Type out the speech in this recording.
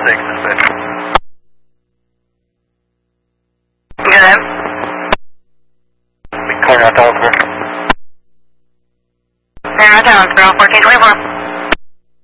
6, dispatch. Good. We clear out Townsville. Clear out Townsville, 1424.